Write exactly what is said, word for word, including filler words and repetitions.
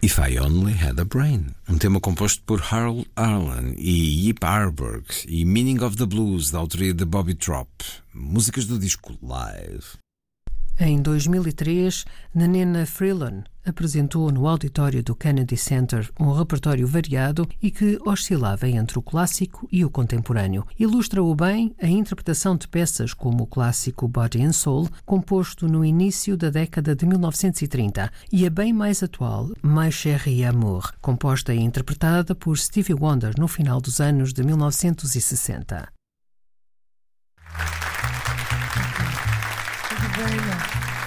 If I Only Had a Brain, um tema composto por Harold Arlen e Yip Harburg, e Meaning of the Blues, da autoria de Bobby Trop, músicas do disco Live. Em dois mil e três, Nanena Freeland apresentou no auditório do Kennedy Center um repertório variado e que oscilava entre o clássico e o contemporâneo. Ilustra-o bem a interpretação de peças como o clássico Body and Soul, composto no início da década de mil novecentos e trinta, e a bem mais atual My Chérie Amour, composta e interpretada por Stevie Wonder no final dos anos de mil novecentos e sessenta. Thank you very much.